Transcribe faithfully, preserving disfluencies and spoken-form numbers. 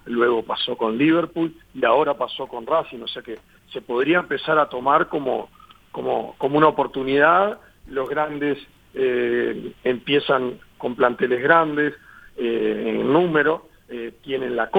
luego pasó con Liverpool y ahora pasó con Racing, o sea que se podría empezar a tomar como, como, como una oportunidad. Los grandes eh, empiezan con planteles grandes, eh, en número, eh, tienen la